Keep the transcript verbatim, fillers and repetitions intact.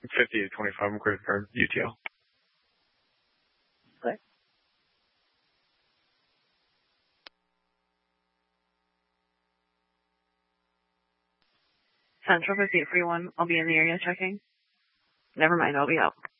fifty to twenty-five on credit card, U T L. Okay. Central fifty-eight forty-one. I'll be in the area checking. Never mind, I'll be out.